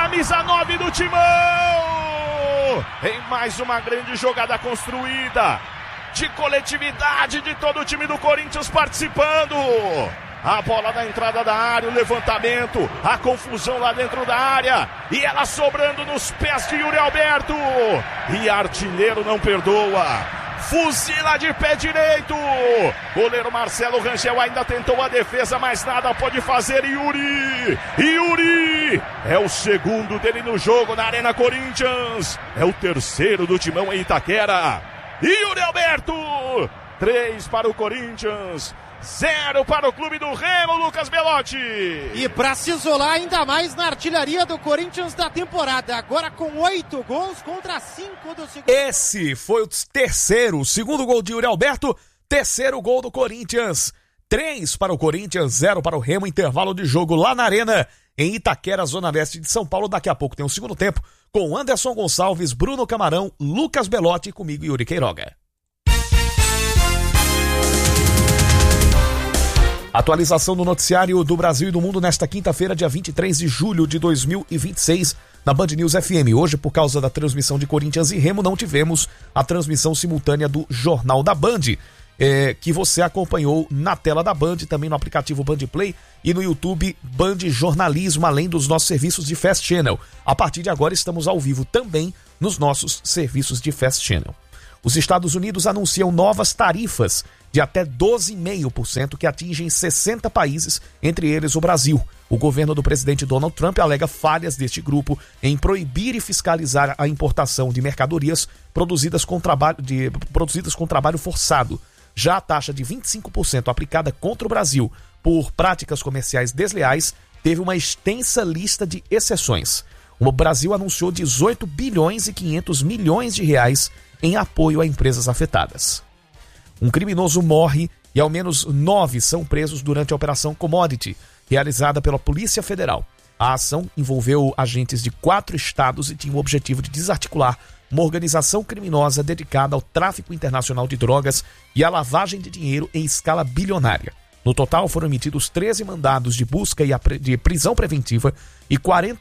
camisa 9 do Timão. Em mais uma grande jogada construída, de coletividade de todo o time do Corinthians participando. A bola na entrada da área, o levantamento, a confusão lá dentro da área. E ela sobrando nos pés de Yuri Alberto. E Artilheiro não perdoa. Fuzila de pé direito. Goleiro Marcelo Rangel ainda tentou a defesa, mas nada pode fazer. Yuri é o segundo dele no jogo na Arena Corinthians. É o terceiro do Timão em Itaquera. Yuri Alberto, 3 para o Corinthians, 0 para o clube do Remo, Lucas Belotti. E para se isolar ainda mais na artilharia do Corinthians da temporada, agora com 8 gols contra 5 do segundo. Esse foi o segundo gol de Yuri Alberto, terceiro gol do Corinthians. 3 para o Corinthians, 0 para o Remo, intervalo de jogo lá na Arena, em Itaquera, Zona Leste de São Paulo. Daqui a pouco tem o segundo tempo, com Anderson Gonçalves, Bruno Camarão, Lucas Belotti e comigo, Yuri Queiroga. Atualização do noticiário do Brasil e do Mundo nesta quinta-feira, dia 23 de julho de 2026, na Band News FM. Hoje, por causa da transmissão de Corinthians e Remo, não tivemos a transmissão simultânea do Jornal da Band, que você acompanhou na tela da Band, também no aplicativo Band Play e no YouTube Band Jornalismo, além dos nossos serviços de Fast Channel. A partir de agora, estamos ao vivo também nos nossos serviços de Fast Channel. Os Estados Unidos anunciam novas tarifas de até 12,5% que atingem 60 países, entre eles o Brasil. O governo do presidente Donald Trump alega falhas deste grupo em proibir e fiscalizar a importação de mercadorias produzidas com trabalho forçado. Já a taxa de 25% aplicada contra o Brasil por práticas comerciais desleais teve uma extensa lista de exceções. O Brasil anunciou 18 bilhões e 500 milhões de reais em apoio a empresas afetadas. Um criminoso morre e ao menos 9 são presos durante a Operação Commodity, realizada pela Polícia Federal. A ação envolveu agentes de 4 estados e tinha o objetivo de desarticular uma organização criminosa dedicada ao tráfico internacional de drogas e à lavagem de dinheiro em escala bilionária. No total, foram emitidos 13 mandados de busca e de prisão preventiva e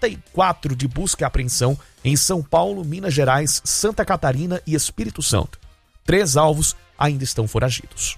44 de busca e apreensão em São Paulo, Minas Gerais, Santa Catarina e Espírito Santo. 3 alvos ainda estão foragidos.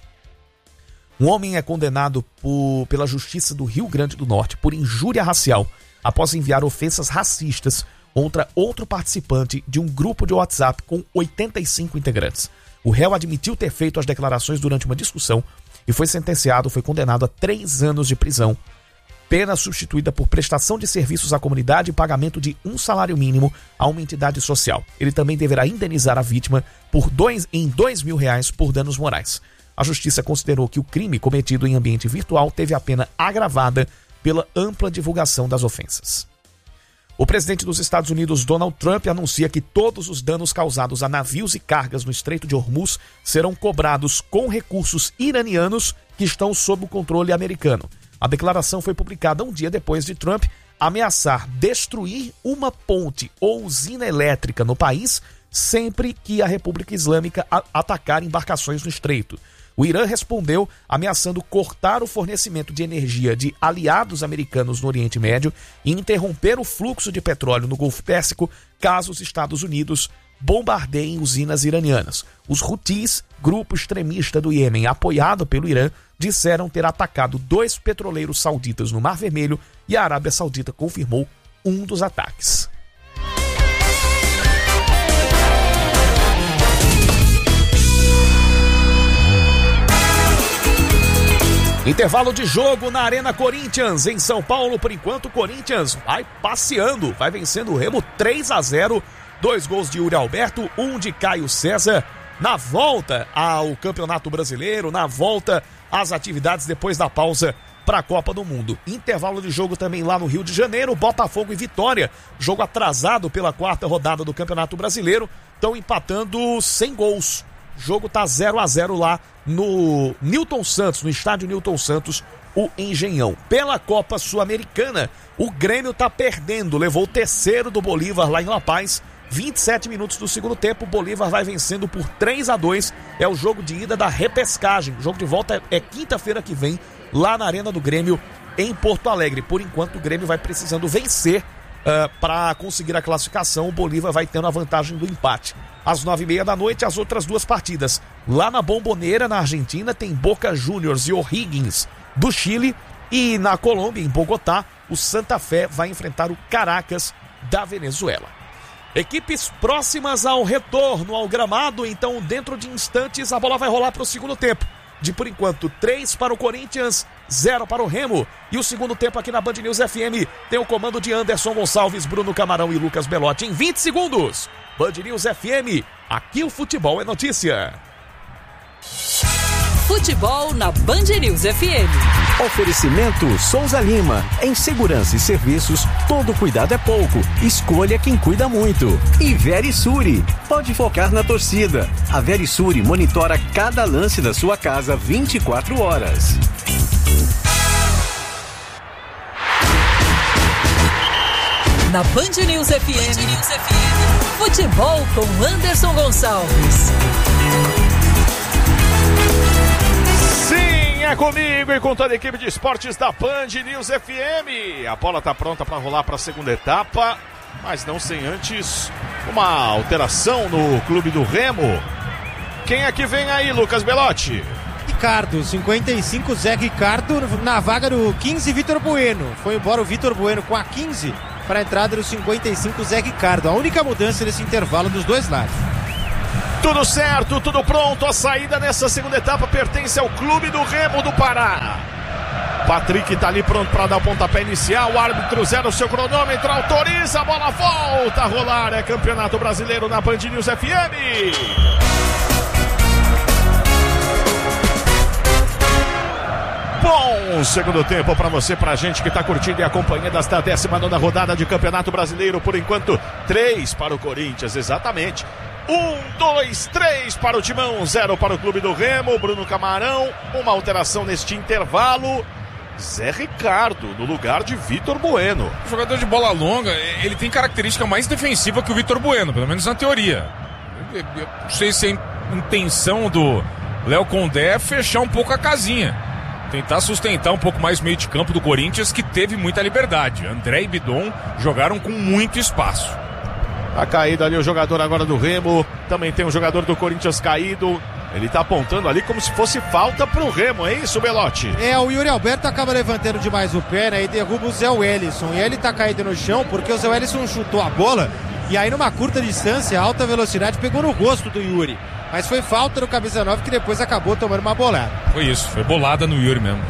Um homem é condenado pela Justiça do Rio Grande do Norte por injúria racial após enviar ofensas racistas contra outro participante de um grupo de WhatsApp com 85 integrantes. O réu admitiu ter feito as declarações durante uma discussão e foi condenado a 3 anos de prisão, pena substituída por prestação de serviços à comunidade e pagamento de um salário mínimo a uma entidade social. Ele também deverá indenizar a vítima em R$2.000 por danos morais. A justiça considerou que o crime cometido em ambiente virtual teve a pena agravada pela ampla divulgação das ofensas. O presidente dos Estados Unidos, Donald Trump, anuncia que todos os danos causados a navios e cargas no Estreito de Hormuz serão cobrados com recursos iranianos que estão sob o controle americano. A declaração foi publicada um dia depois de Trump ameaçar destruir uma ponte ou usina elétrica no país sempre que a República Islâmica atacar embarcações no Estreito. O Irã respondeu ameaçando cortar o fornecimento de energia de aliados americanos no Oriente Médio e interromper o fluxo de petróleo no Golfo Pérsico caso os Estados Unidos bombardeiem usinas iranianas. Os Houthis, grupo extremista do Iêmen apoiado pelo Irã, disseram ter atacado 2 petroleiros sauditas no Mar Vermelho e a Arábia Saudita confirmou um dos ataques. Intervalo de jogo na Arena Corinthians, em São Paulo. Por enquanto, o Corinthians vai passeando, vai vencendo o Remo 3-0. 2 gols de Yuri Alberto, 1 de Caio César. Na volta ao Campeonato Brasileiro, na volta às atividades depois da pausa para a Copa do Mundo. Intervalo de jogo também lá no Rio de Janeiro, Botafogo e Vitória. Jogo atrasado pela 4ª rodada do Campeonato Brasileiro. Estão empatando sem gols. O jogo tá 0-0 lá no Newton Santos, no estádio Newton Santos, o Engenhão. Pela Copa Sul-Americana, o Grêmio tá perdendo, levou o terceiro do Bolívar lá em La Paz. 27 minutos do segundo tempo, o Bolívar vai vencendo por 3-2. É o jogo de ida da repescagem. O jogo de volta é quinta-feira que vem, lá na Arena do Grêmio, em Porto Alegre. Por enquanto, o Grêmio vai precisando vencer para conseguir a classificação. O Bolívar vai tendo a vantagem do empate. Às 9h30 da noite, as outras duas partidas. Lá na Bombonera, na Argentina, tem Boca Juniors e O'Higgins do Chile. E na Colômbia, em Bogotá, o Santa Fé vai enfrentar o Caracas da Venezuela. Equipes próximas ao retorno ao gramado, então dentro de instantes a bola vai rolar para o segundo tempo. De por enquanto, 3 para o Corinthians, 0 para o Remo. E o segundo tempo aqui na Band News FM tem o comando de Anderson Gonçalves, Bruno Camarão e Lucas Belotti em 20 segundos. Band News FM, aqui o futebol é notícia. Futebol na Band News FM. Oferecimento Souza Lima. Em segurança e serviços, todo cuidado é pouco. Escolha quem cuida muito. E Verisure. Pode focar na torcida. A Verisure monitora cada lance da sua casa 24 horas. Na Band News FM. Futebol com Anderson Gonçalves. Sim, é comigo e com toda a equipe de esportes da Band News FM. A bola está pronta para rolar para a segunda etapa, mas não sem antes uma alteração no clube do Remo. Quem é que vem aí, Lucas Belotti? Ricardo, 55, Zé Ricardo na vaga do 15, Vitor Bueno. Foi embora o Vitor Bueno com a 15 para a entrada do 55, Zé Ricardo. A única mudança nesse intervalo dos dois lados. Tudo certo, tudo pronto. A saída nessa segunda etapa pertence ao Clube do Remo do Pará. Patrick tá ali pronto para dar o pontapé inicial. O árbitro zera o seu cronômetro, autoriza, a bola volta a rolar. É Campeonato Brasileiro na Band News FM. Bom segundo tempo para você, pra gente que tá curtindo e acompanhando esta 19ª rodada de Campeonato Brasileiro. Por enquanto, 3 para o Corinthians, exatamente. 1, 2, 3 para o Timão, 0 para o Clube do Remo. Bruno Camarão, uma alteração neste intervalo. Zé Ricardo no lugar de Vitor Bueno. O jogador de bola longa, ele tem característica mais defensiva que o Vitor Bueno, pelo menos na teoria. Eu não sei se a intenção do Léo Condé é fechar um pouco a casinha, tentar sustentar um pouco mais o meio de campo do Corinthians, que teve muita liberdade. André e Bidon jogaram com muito espaço. Tá caído ali o jogador agora do Remo. Também tem um jogador do Corinthians caído. Ele tá apontando ali como se fosse falta pro Remo, é isso, Belotti? O Yuri Alberto acaba levantando demais o pé, né, e derruba o Zé Wellison. E ele tá caído no chão porque o Zé Wellison chutou a bola e aí numa curta distância, alta velocidade, pegou no rosto do Yuri. Mas foi falta do camisa 9 que depois acabou tomando uma bolada. Foi isso, foi bolada no Yuri mesmo.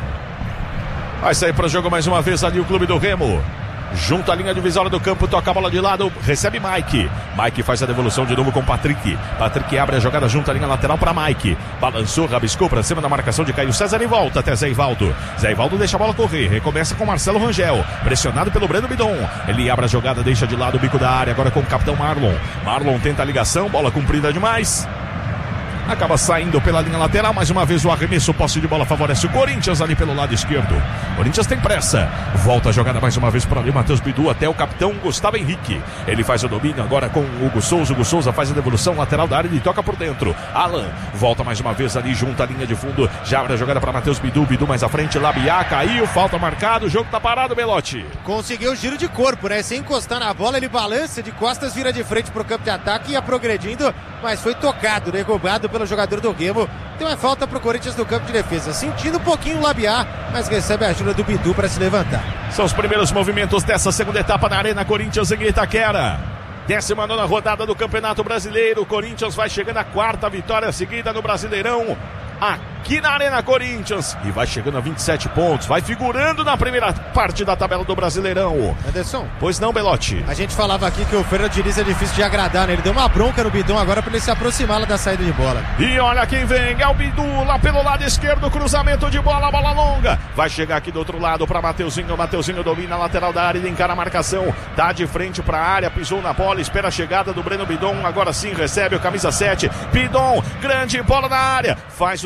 Vai sair para o jogo mais uma vez ali o Clube do Remo. Junto à linha divisória do campo, toca a bola de lado, recebe Mike. Mike faz a devolução de novo com Patrick. Patrick abre a jogada junto à linha lateral para Mike. Balançou, rabiscou para cima da marcação de Caio César e volta até Zé Ivaldo. Zé Ivaldo deixa a bola correr, recomeça com Marcelo Rangel. Pressionado pelo Breno Bidon. Ele abre a jogada, deixa de lado o bico da área, agora com o capitão Marlon. Marlon tenta a ligação, bola comprida demais. Acaba saindo pela linha lateral, mais uma vez o arremesso, posse de bola favorece o Corinthians ali pelo lado esquerdo. Corinthians tem pressa, volta a jogada mais uma vez para ali, Matheus Bidu até o capitão Gustavo Henrique. Ele faz o domínio agora com o Hugo Souza faz a devolução lateral da área e toca por dentro. Alan volta mais uma vez ali junto à linha de fundo, já abre a jogada para Matheus Bidu mais à frente, Labiá caiu, falta marcado, o jogo tá parado, Belotti. Conseguiu o giro de corpo, né? Sem encostar na bola, ele balança de costas, vira de frente pro campo de ataque e ia progredindo, mas foi tocado, derrubado pelo jogador do Remo. Então é falta pro Corinthians no campo de defesa, sentindo um pouquinho o Labiá, mas recebe a ajuda do Bidu para se levantar. São os primeiros movimentos dessa segunda etapa na Arena Corinthians em Itaquera. 19ª rodada do Campeonato Brasileiro. O Corinthians vai chegando à 4ª vitória seguida no Brasileirão, aqui na Arena Corinthians, e vai chegando a 27 pontos, vai figurando na primeira parte da tabela do Brasileirão. Anderson, pois não, Belotti? A gente falava aqui que o Fernando Diniz é difícil de agradar, né? Ele deu uma bronca no Bidon agora para ele se aproximar lá da saída de bola. E olha quem vem, é o Bidu lá pelo lado esquerdo, cruzamento de bola, bola longa, vai chegar aqui do outro lado para Mateuzinho. Mateuzinho domina a lateral da área, ele encara a marcação, tá de frente para a área, pisou na bola, espera a chegada do Breno Bidon, agora sim recebe o camisa 7, Bidon, grande bola na área, faz o domínio,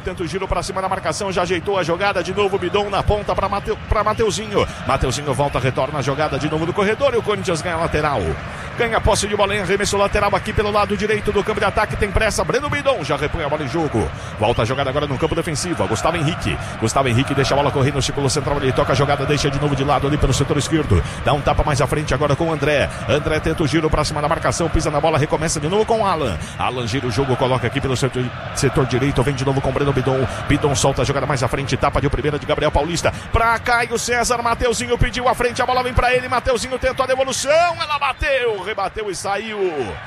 tenta o giro para cima da marcação, já ajeitou a jogada, de novo Bidon na ponta para Mateuzinho. Mateuzinho volta, retorna a jogada de novo do corredor e o Corinthians ganha a lateral. Ganha posse de bola em arremesso lateral aqui pelo lado direito do campo de ataque, tem pressa, Breno Bidon já repõe a bola em jogo. Volta a jogada agora no campo defensivo, Gustavo Henrique deixa a bola correr no círculo central, ele toca a jogada, deixa de novo de lado ali pelo setor esquerdo, dá um tapa mais à frente agora com o André tenta o giro para cima da marcação, pisa na bola, recomeça de novo com o Alan gira o jogo, coloca aqui pelo setor direito, vem de novo com o Breno Bidon solta a jogada mais à frente, tapa de primeira de Gabriel Paulista, pra Caio César, Mateuzinho pediu a frente, a bola vem pra ele, Mateuzinho tentou a devolução, ela rebateu e saiu.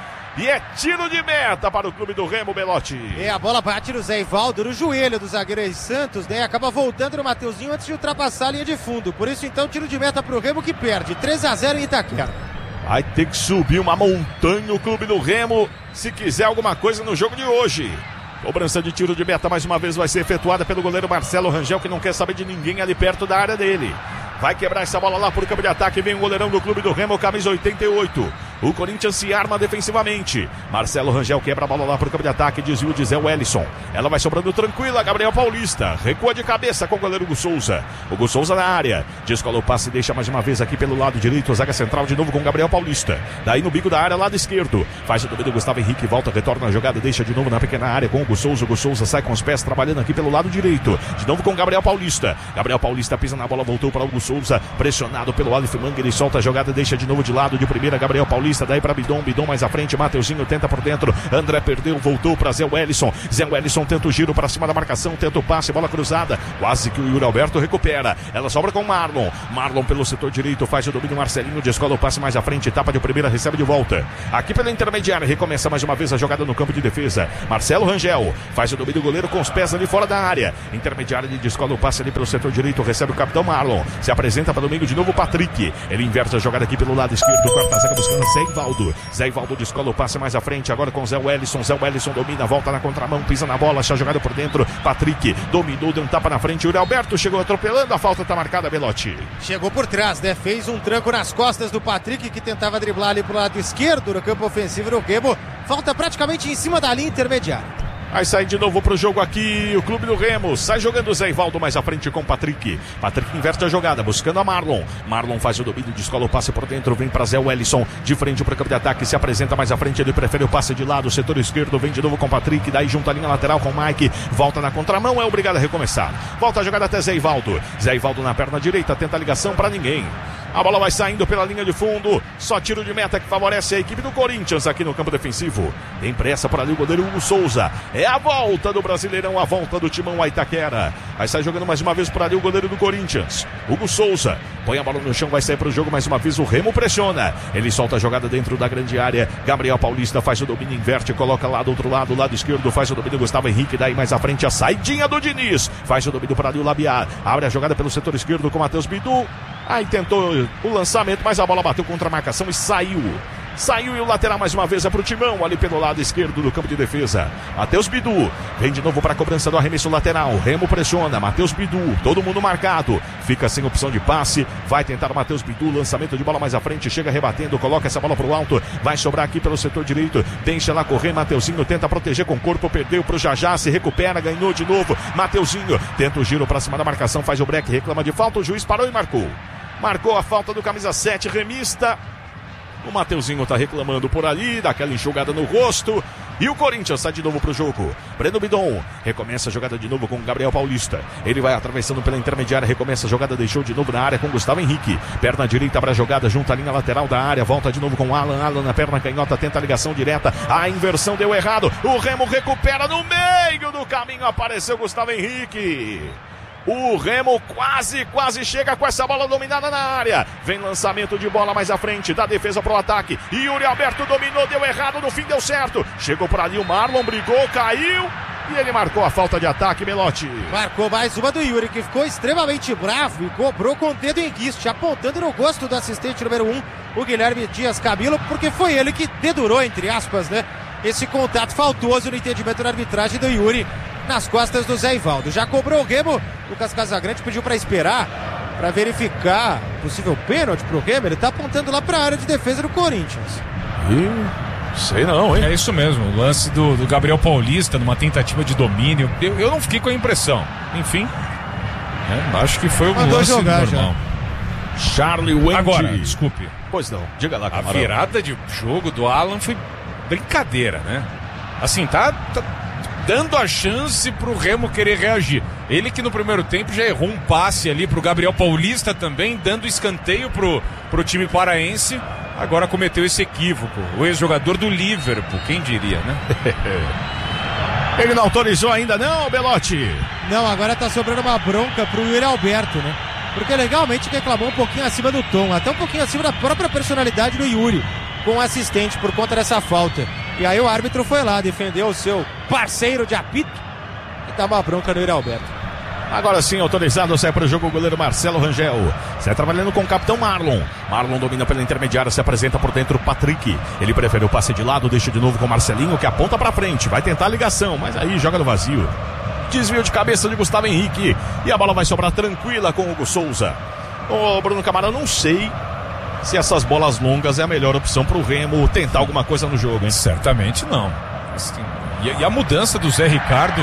E é tiro de meta para o clube do Remo, Belotti. A bola bate no Zé Ivaldo, no joelho do zagueiro Santos, né? Acaba voltando no Mateuzinho antes de ultrapassar a linha de fundo. Por isso, então, tiro de meta para o Remo, que perde 3-0 em Itaquera. Vai ter que subir uma montanha o clube do Remo se quiser alguma coisa no jogo de hoje. Cobrança de tiro de meta mais uma vez vai ser efetuada pelo goleiro Marcelo Rangel, que não quer saber de ninguém ali perto da área dele. Vai quebrar essa bola lá por campo de ataque. Vem o goleirão do clube do Remo, camisa 88. O Corinthians se arma defensivamente. Marcelo Rangel quebra a bola lá por campo de ataque. Desvio de Zé Wellison. Ela vai sobrando tranquila. Gabriel Paulista recua de cabeça com o goleiro Hugo Souza. Hugo Souza na área. Descola o passe e deixa mais uma vez aqui pelo lado direito. A zaga central de novo com Gabriel Paulista. Daí no bico da área, lado esquerdo. Faz o domínio do Gustavo Henrique. Volta, retorna a jogada. Deixa de novo na pequena área com o Hugo Souza. Hugo Souza sai com os pés trabalhando aqui pelo lado direito. De novo com Gabriel Paulista. Gabriel Paulista pisa na bola. Voltou para Hugo Souza. Pressionado pelo Aleph Manga. Ele solta a jogada. Deixa de novo de lado de primeira. Gabriel Paulista. Daí para Bidon mais à frente, Mateuzinho tenta por dentro, André perdeu, voltou para Zé Wellison tenta o giro para cima da marcação, tenta o passe, bola cruzada, quase que o Yuri Alberto recupera, ela sobra com Marlon pelo setor direito, faz o domínio, Marcelinho descola o passe mais à frente, tapa de primeira, recebe de volta, aqui pela intermediária, recomeça mais uma vez a jogada no campo de defesa, Marcelo Rangel, faz o domínio, goleiro com os pés ali fora da área, intermediária, ele descola o passe ali pelo setor direito, recebe o capitão Marlon, se apresenta para o meio de novo, Patrick, ele inverte a jogada aqui pelo lado esquerdo, quarta zaga buscando Zé Ivaldo descola o passe mais à frente, agora com Zé Wellison domina, volta na contramão, pisa na bola, está jogado por dentro, Patrick dominou, deu um tapa na frente, Yuri Alberto chegou atropelando, a falta está marcada, Belotti. Chegou por trás, né? Fez um tranco nas costas do Patrick, que tentava driblar ali pro lado esquerdo no campo ofensivo do Remo, falta praticamente em cima da linha intermediária. Aí sai de novo pro jogo aqui o clube do Remo, sai jogando o Zé Ivaldo mais à frente com o Patrick inverte a jogada, buscando a Marlon faz o domínio, descola o passe por dentro, vem para Zé Wellison, de frente pro campo de ataque, se apresenta mais à frente, ele prefere o passe de lado, setor esquerdo, vem de novo com o Patrick, daí junta a linha lateral com o Mike, volta na contramão, é obrigado a recomeçar, volta a jogada até Zé Ivaldo na perna direita, tenta a ligação para ninguém. A bola vai saindo pela linha de fundo, só tiro de meta que favorece a equipe do Corinthians aqui no campo defensivo. Tem pressa por ali o goleiro Hugo Souza. É a volta do Brasileirão, a volta do Timão a Itaquera. Vai sair jogando mais uma vez por ali o goleiro do Corinthians, Hugo Souza. Põe a bola no chão, vai sair para o jogo mais uma vez, o Remo pressiona. Ele solta a jogada dentro da grande área. Gabriel Paulista faz o domínio, inverte, coloca lá do outro lado, lado esquerdo, faz o domínio Gustavo Henrique, daí mais à frente a saidinha do Diniz. Faz o domínio para ali o Labiar. Abre a jogada pelo setor esquerdo com o Matheus Bidu. Aí tentou o lançamento, mas a bola bateu contra a marcação e saiu. Saiu e o lateral mais uma vez é pro Timão, ali pelo lado esquerdo do campo de defesa. Matheus Bidu vem de novo para a cobrança do arremesso lateral. Remo pressiona, Matheus Bidu, todo mundo marcado. Fica sem opção de passe, vai tentar o Matheus Bidu, lançamento de bola mais à frente, chega rebatendo, coloca essa bola pro alto, vai sobrar aqui pelo setor direito, deixa lá correr, Mateuzinho tenta proteger com o corpo, perdeu pro Jajá, se recupera, ganhou de novo. Mateuzinho tenta o giro para cima da marcação, faz o break, reclama de falta, o juiz parou e marcou. Marcou a falta do camisa 7, remista. O Mateuzinho tá reclamando por ali, daquela enxugada no rosto. E o Corinthians sai de novo pro jogo. Breno Bidon recomeça a jogada de novo com o Gabriel Paulista. Ele vai atravessando pela intermediária, recomeça a jogada, deixou de novo na área com o Gustavo Henrique. Perna direita, abre a jogada, junta a linha lateral da área, volta de novo com o Alan na perna canhota, tenta a ligação direta. A inversão deu errado. O Remo recupera no meio do caminho, apareceu Gustavo Henrique. O Remo quase chega com essa bola dominada na área. Vem lançamento de bola mais à frente, da defesa pro ataque. Yuri Alberto dominou, deu errado, no fim deu certo. Chegou por ali o Marlon, brigou, caiu. E ele marcou a falta de ataque, Belotti. Marcou mais uma do Yuri, que ficou extremamente bravo e cobrou com o dedo em guiste, apontando no rosto do assistente número 1, o Guilherme Dias Camilo, porque foi ele que dedurou, entre aspas, né, esse contato faltoso no entendimento da arbitragem do Yuri nas costas do Zé Ivaldo. Já cobrou o Remo, Lucas Casagrande pediu para esperar, para verificar possível pênalti pro Remo. Ele tá apontando lá para a área de defesa do Corinthians. Sei não, hein? É isso mesmo, o lance do Gabriel Paulista numa tentativa de domínio. Eu não fiquei com a impressão. Enfim, acho que foi um lance normal. Já. Charlie Wendy. Agora, desculpe. Pois não, diga lá, Camarão. A virada de jogo do Alan foi brincadeira, né? Assim, tá dando a chance pro Remo querer reagir. Ele que no primeiro tempo já errou um passe ali pro Gabriel Paulista também, dando escanteio pro time paraense. Agora cometeu esse equívoco. O ex-jogador do Liverpool, quem diria, né? Ele não autorizou ainda não, Belotti? Não, agora tá sobrando uma bronca pro Yuri Alberto, né? Porque legalmente reclamou um pouquinho acima do tom, até um pouquinho acima da própria personalidade do Yuri, com o assistente por conta dessa falta. E aí o árbitro foi lá, defendeu o seu parceiro de apito e dá uma bronca no Yuri Alberto. Agora sim, autorizado, sai para o jogo o goleiro Marcelo Rangel. Sai trabalhando com o capitão Marlon. Marlon domina pela intermediária, se apresenta por dentro o Patrick. Ele prefere o passe de lado, deixa de novo com o Marcelinho, que aponta para frente. Vai tentar a ligação, mas aí joga no vazio. Desvio de cabeça de Gustavo Henrique. E a bola vai sobrar tranquila com o Hugo Souza. Ô, Bruno Camarão, não sei se essas bolas longas é a melhor opção para o Remo tentar alguma coisa no jogo, hein? Certamente não. Assim, e a mudança do Zé Ricardo,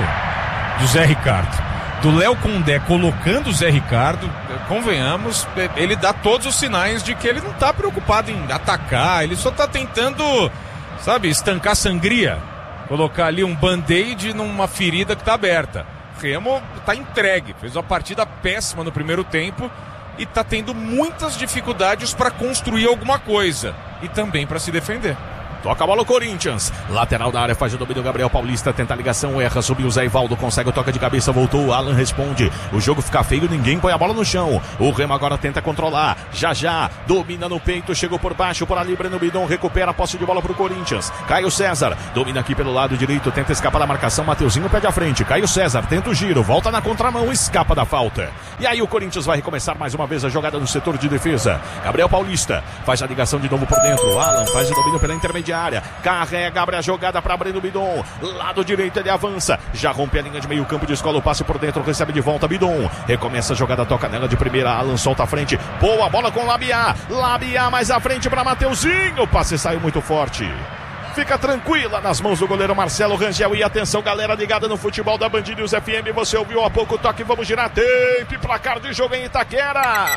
do Léo Condé colocando o Zé Ricardo, convenhamos, ele dá todos os sinais de que ele não tá preocupado em atacar, ele só tá tentando, sabe, estancar sangria, colocar ali um band-aid numa ferida que tá aberta. O Remo tá entregue, fez uma partida péssima no primeiro tempo e tá tendo muitas dificuldades para construir alguma coisa e também para se defender. Toca a bola o Corinthians. Lateral da área, faz o domínio Gabriel Paulista. Tenta a ligação, erra, subiu o Zé Ivaldo. Consegue o toque de cabeça, voltou. O Alan responde. O jogo fica feio, ninguém põe a bola no chão. O Remo agora tenta controlar. Já, domina no peito, chegou por baixo, por ali, Breno Bidon recupera a posse de bola pro Corinthians. Caio César, domina aqui pelo lado direito, tenta escapar da marcação. Mateuzinho pede à frente. Caio César, tenta o giro, volta na contramão, escapa da falta. E aí o Corinthians vai recomeçar mais uma vez a jogada no setor de defesa. Gabriel Paulista faz a ligação de novo por dentro. O Alan faz o domínio pela intermediária. Carrega, abre a jogada para Breno Bidon. Lado direito ele avança. Já rompe a linha de meio campo, descola o passe por dentro, recebe de volta Bidon. Recomeça a jogada, toca nela de primeira. Alan solta a frente. Boa bola com Labiá. Labiá mais à frente para Mateuzinho. O passe saiu muito forte. Fica tranquila nas mãos do goleiro Marcelo Rangel. E atenção, galera ligada no futebol da Band News FM. Você ouviu há pouco o toque. Vamos girar tempo. Placar de jogo em Itaquera.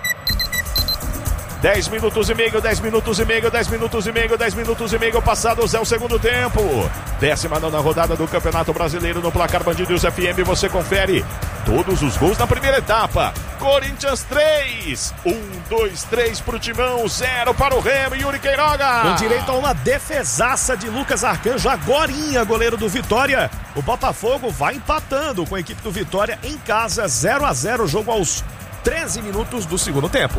10 minutos e meio, 10 minutos e meio, 10 minutos e meio, 10 minutos e meio passados é o segundo tempo. 19ª rodada do Campeonato Brasileiro no placar Band News FM. Você confere todos os gols da primeira etapa. Corinthians 3, 1-2-3 pro Timão, 0 para o Remo. Yuri Queiroga. Com direito a uma defesaça de Lucas Arcanjo, agorinha, goleiro do Vitória. O Botafogo vai empatando com a equipe do Vitória em casa, 0-0, jogo aos 13 minutos do segundo tempo.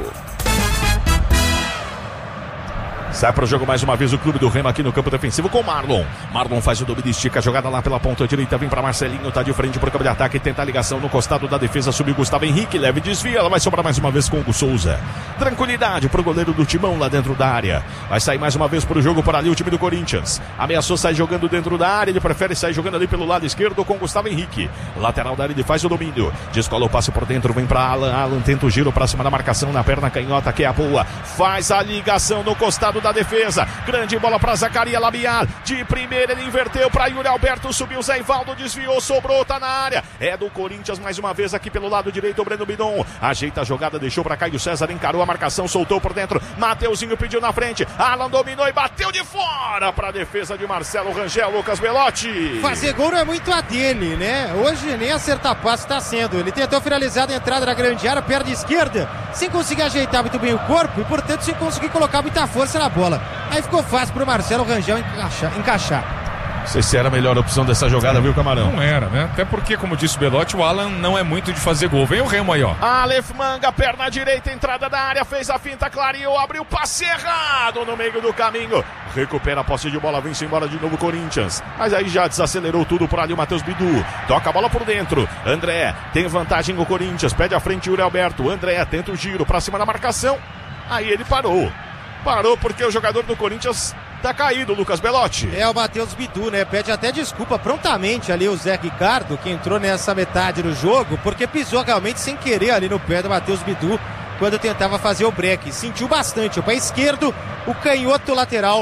Sai para o jogo mais uma vez o clube do Remo aqui no campo defensivo com Marlon. Marlon faz o domínio, estica a jogada lá pela ponta direita, vem para Marcelinho, tá de frente pro campo de ataque, tenta a ligação no costado da defesa, subiu Gustavo Henrique, leve desvia, ela vai sobrar mais uma vez com o Hugo Souza. Tranquilidade pro goleiro do Timão lá dentro da área. Vai sair mais uma vez pro jogo por ali o time do Corinthians. Ameaçou sair jogando dentro da área, ele prefere sair jogando ali pelo lado esquerdo com Gustavo Henrique. Lateral da área, ele faz o domínio, descola o passe por dentro, vem para Alan, Alan tenta o giro pra cima da marcação na perna canhota, que é a boa. Faz a ligação no costado da defesa. Grande bola para Zacaria Labiar. De primeira ele inverteu para Yuri Alberto. Subiu Zé Ivaldo, desviou, sobrou, tá na área. É do Corinthians mais uma vez aqui pelo lado direito. O Breno Bidon ajeita a jogada, deixou para Caio César. Encarou a marcação, soltou por dentro. Mateuzinho pediu na frente. Alan dominou e bateu de fora para a defesa de Marcelo Rangel. Lucas Belotti. Fazer gol não é muito a dele, né? Hoje nem acertar passe está sendo. Ele tentou finalizar a entrada da grande área, perna esquerda, sem conseguir ajeitar muito bem o corpo e, portanto, sem conseguir colocar muita força na bola. Aí ficou fácil pro Marcelo Rangel encaixar. Não sei se era a melhor opção dessa jogada, viu, Camarão? Não era, né? Até porque, como disse o Belotti, o Alan não é muito de fazer gol. Vem o Remo aí, ó. Aleph Manga, perna direita, entrada da área, fez a finta, clareou, abriu passe errado no meio do caminho. Recupera a posse de bola, vem-se embora de novo o Corinthians. Mas aí já desacelerou tudo por ali o Matheus Bidu. Toca a bola por dentro. André tem vantagem o Corinthians, pede à frente o Yuri Alberto. André tenta o giro pra cima da marcação. Aí ele parou. Parou porque o jogador do Corinthians tá caído, Lucas Belotti. É o Matheus Bidu, né? Pede até desculpa prontamente ali o Zé Ricardo, que entrou nessa metade do jogo, porque pisou realmente sem querer ali no pé do Matheus Bidu quando tentava fazer o break. Sentiu bastante o pé esquerdo, o canhoto lateral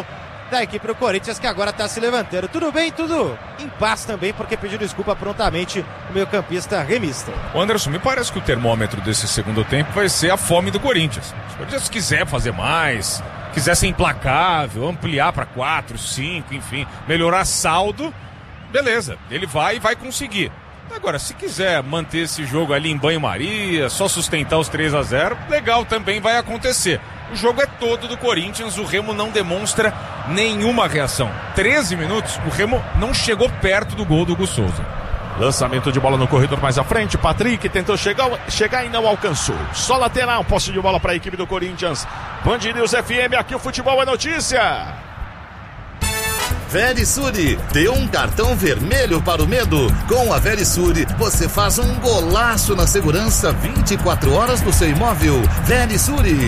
da equipe do Corinthians, que agora está se levantando. Tudo bem, tudo em paz também, porque pediu desculpa prontamente o meio-campista remista. Anderson, me parece que o termômetro desse segundo tempo vai ser a fome do Corinthians. Se o Corinthians quiser fazer mais, quiser ser implacável, ampliar para 4, 5, enfim, melhorar saldo, beleza, ele vai conseguir. Agora, se quiser manter esse jogo ali em banho-maria, só sustentar os 3-0, legal, também vai acontecer. O jogo é todo do Corinthians, o Remo não demonstra nenhuma reação. 13 minutos, o Remo não chegou perto do gol do Hugo Souza. Lançamento de bola no corredor mais à frente, Patrick tentou chegar e não alcançou. Só lateral, posse de bola para a equipe do Corinthians. Band News FM, aqui o futebol é notícia. Verisure, dê um cartão vermelho para o medo. Com a Verisure, você faz um golaço na segurança 24 horas do seu imóvel. Verisure.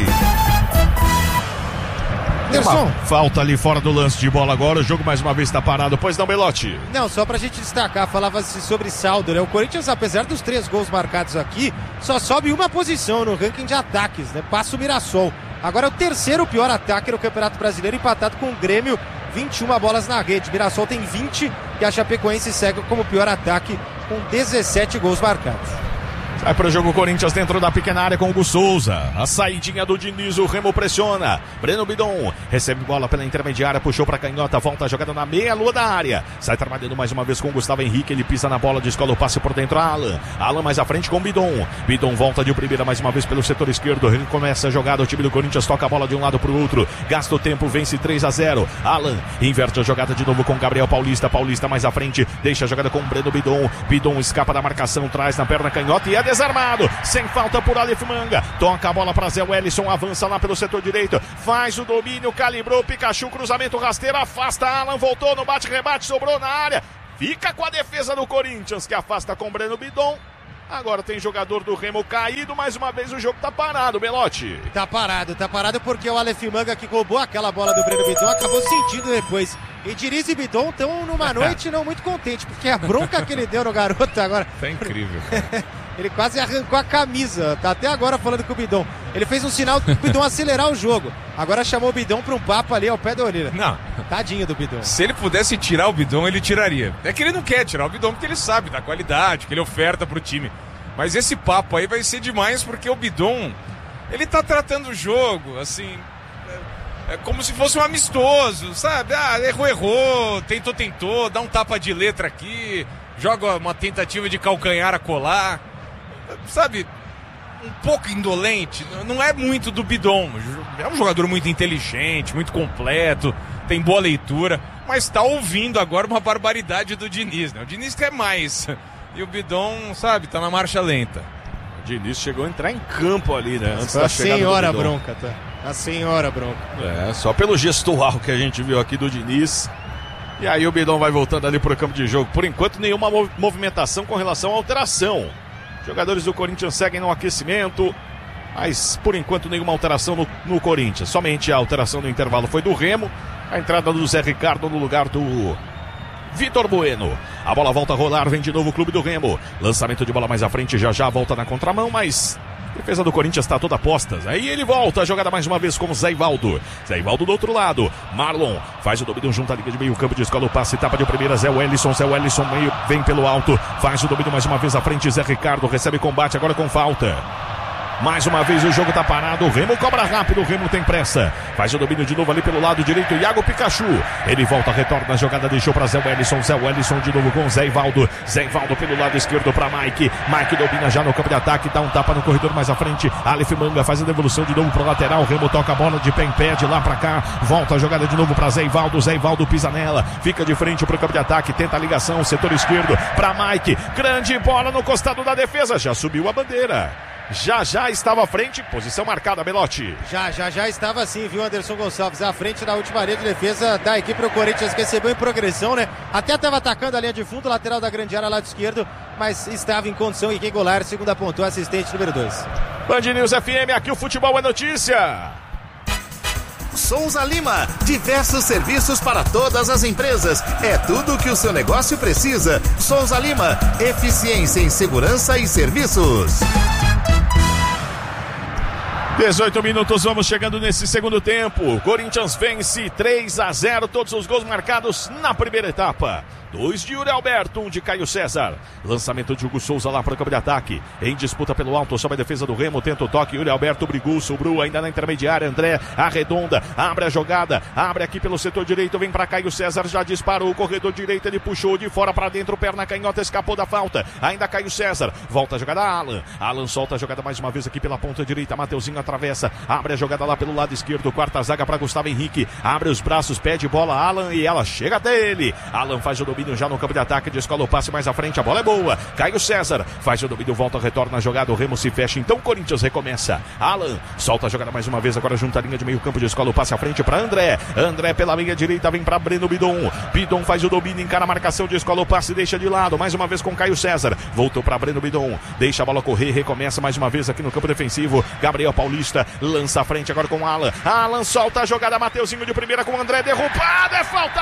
Anderson. Falta ali fora do lance de bola agora, o jogo mais uma vez está parado, pois não, Belotti? Não, só pra gente destacar, falava-se sobre saldo, né? O Corinthians, apesar dos 3 gols marcados aqui, só sobe uma posição no ranking de ataques, né? Passa o Mirassol. Agora é o terceiro pior ataque no Campeonato Brasileiro, empatado com o Grêmio, 21 bolas na rede. Mirassol tem 20 e a Chapecoense segue como pior ataque com 17 gols marcados. Vai para o jogo Corinthians dentro da pequena área com o Hugo Souza. A saidinha do Diniz, o Remo pressiona. Breno Bidon recebe bola pela intermediária, puxou para canhota, volta a jogada na meia-lua da área. Sai trabalhando mais uma vez com o Gustavo Henrique, ele pisa na bola, descola o passe por dentro. Alan mais à frente com o Bidon. Bidon volta de primeira mais uma vez pelo setor esquerdo. Recomeça a jogada, o time do Corinthians toca a bola de um lado para o outro. Gasta o tempo, vence 3-0. Alan inverte a jogada de novo com Gabriel Paulista. Paulista mais à frente, deixa a jogada com o Breno Bidon. Bidon escapa da marcação, traz na perna canhota e é desarmado, sem falta por Aleph Manga, toca a bola para Zé Wellison, avança lá pelo setor direito, faz o domínio, calibrou, Pikachu, cruzamento rasteiro, afasta Alan, voltou no bate-rebate, sobrou na área, fica com a defesa do Corinthians, que afasta com Breno Bidon. Agora tem jogador do Remo caído, mais uma vez o jogo tá parado, Belotti. Tá parado porque o Aleph Manga, que roubou aquela bola do Breno Bidon, acabou sentindo depois. E Diniz e Bidon estão numa noite não muito contente, porque a bronca que ele deu no garoto agora... Tá incrível. Ele quase arrancou a camisa, tá até agora falando com o Bidon. Ele fez um sinal pro Bidon acelerar o jogo. Agora chamou o Bidon pra um papo ali ao pé da orelha. Não. Tadinho do Bidon. Se ele pudesse tirar o Bidon, ele tiraria. É que ele não quer tirar o Bidon porque ele sabe da qualidade que ele oferta pro time. Mas esse papo aí vai ser demais porque o Bidon, ele tá tratando o jogo, assim... É como se fosse um amistoso, sabe? Errou, tentou, dá um tapa de letra aqui, joga uma tentativa de calcanhar a colar, sabe? Um pouco indolente, não é muito do Bidon, é um jogador muito inteligente, muito completo, tem boa leitura, mas tá ouvindo agora uma barbaridade do Diniz, né? O Diniz quer mais, e o Bidon, sabe, tá na marcha lenta. O Diniz chegou a entrar em campo ali, né? Antes da chegada do Bidon. Bronca, tá? A senhora bronca. É, só pelo gestual que a gente viu aqui do Diniz. E aí o Bidon vai voltando ali pro campo de jogo. Por enquanto, nenhuma movimentação com relação à alteração. Jogadores do Corinthians seguem no aquecimento, mas por enquanto nenhuma alteração no Corinthians. Somente a alteração no intervalo foi do Remo. A entrada do Zé Ricardo no lugar do Vitor Bueno. A bola volta a rolar, vem de novo o clube do Remo. Lançamento de bola mais à frente, já volta na contramão, mas... A defesa do Corinthians está toda postas. Aí ele volta, a jogada mais uma vez com o Zé Ivaldo. Zé Ivaldo do outro lado. Marlon faz o domínio junto à linha de meio campo, descola o passe, tapa de primeira, Zé Wellison meio, vem pelo alto, faz o domínio mais uma vez à frente, Zé Ricardo recebe combate agora com falta. Mais uma vez o jogo tá parado, o Remo cobra rápido, o Remo tem pressa. Faz o domínio de novo ali pelo lado direito, Iago Pikachu. Ele volta, retorna a jogada, deixou para Zé Wellison de novo com Zé Ivaldo. Zé Ivaldo pelo lado esquerdo para Mike. Mike domina já no campo de ataque, dá um tapa no corredor mais à frente. Aleph Manga faz a devolução de novo pro lateral, o Remo toca a bola de pé em pé, de lá para cá. Volta a jogada de novo para Zé Ivaldo pisa nela, fica de frente pro campo de ataque, tenta a ligação, setor esquerdo para Mike. Grande bola no costado da defesa, já subiu a bandeira. Já estava à frente, posição marcada, Belotti. Já estava sim, viu, Anderson Gonçalves, à frente na última área de defesa da equipe do Corinthians, que recebeu em progressão, né? Até estava atacando a linha de fundo, lateral da grande área, lado esquerdo, mas estava em condição e quem golar, segunda pontua, assistente número 2. Band News FM, aqui o futebol é notícia. Souza Lima, diversos serviços para todas as empresas. É tudo o que o seu negócio precisa. Souza Lima, eficiência em segurança e serviços. 18 minutos, vamos chegando nesse segundo tempo. Corinthians vence 3-0, todos os gols marcados na primeira etapa. 2 de Yuri Alberto, 1 de Caio César. Lançamento de Hugo Souza lá para o campo de ataque. Em disputa pelo alto, sob a defesa do Remo. Tenta o toque, Yuri Alberto brigou, sobrou ainda na intermediária. André arredonda, abre a jogada. Abre aqui pelo setor direito, vem para Caio César. Já disparou o corredor direito, ele puxou de fora para dentro. Perna canhota, escapou da falta. Ainda Caio César, volta a jogada Alan. Alan solta a jogada mais uma vez aqui pela ponta direita. Mateuzinho atravessa, abre a jogada lá pelo lado esquerdo. Quarta zaga para Gustavo Henrique. Abre os braços, pede bola Alan e ela chega até ele. Alan faz o domínio já no campo de ataque, descola o passe mais à frente, a bola é boa. Caio César faz o domínio, volta, retorna a jogada, o Remo se fecha, então o Corinthians recomeça. Alan solta a jogada mais uma vez, agora junta a linha de meio campo, descola o passe à frente para André. André pela meia direita, vem para Breno Bidon. Bidon faz o domínio, encara a marcação, descola o passe, deixa de lado, mais uma vez com Caio César. Voltou para Breno Bidon, deixa a bola correr, recomeça mais uma vez aqui no campo defensivo. Gabriel Paulista lança à frente agora com Alan. Alan solta a jogada, Mateuzinho de primeira com André, derrubada, é falta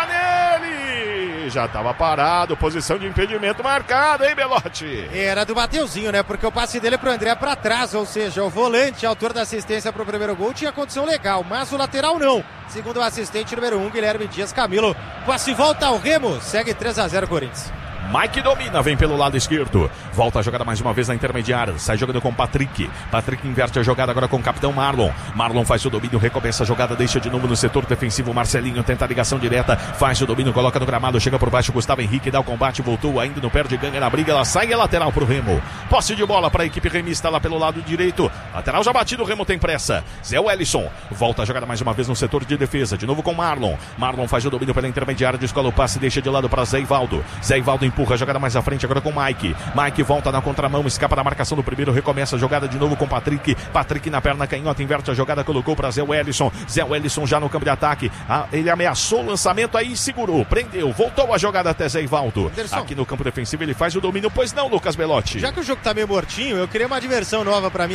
nele! Já estava parado, posição de impedimento marcada, hein, Belotti? Era do Mateuzinho, né? Porque o passe dele pro André para trás, ou seja, o volante, autor da assistência pro primeiro gol, tinha condição legal, mas o lateral não. Segundo o assistente número 1, Guilherme Dias Camilo. Passe volta ao Remo, segue 3-0 Corinthians. Mike domina, vem pelo lado esquerdo. Volta a jogada mais uma vez na intermediária. Sai jogando com Patrick. Patrick inverte a jogada agora com o capitão Marlon. Marlon faz o domínio, recomeça a jogada, deixa de novo no setor defensivo. Marcelinho tenta a ligação direta. Faz o domínio, coloca no gramado, chega por baixo. Gustavo Henrique dá o combate, voltou ainda, não perde, ganha na briga. Ela sai, é lateral pro Remo. Posse de bola para a equipe remista lá pelo lado direito. Lateral já batido, o Remo tem pressa. Zé Wellison volta a jogada mais uma vez no setor de defesa. De novo com Marlon. Marlon faz o domínio pela intermediária, descola o passe, deixa de lado para Zé Ivaldo. Zé Ivaldo empurra a jogada mais à frente agora com Mike. Mike volta na contramão, escapa da marcação do primeiro, recomeça a jogada de novo com Patrick. Patrick na perna canhota, inverte a jogada, colocou para Zé Wellison. Zé Wellison já no campo de ataque. Ele ameaçou o lançamento, aí segurou, prendeu, voltou a jogada até Zé Ivaldo. Anderson. Aqui no campo defensivo ele faz o domínio, pois não, Lucas Belotti? Já que o jogo tá meio mortinho, eu queria uma diversão nova para mim.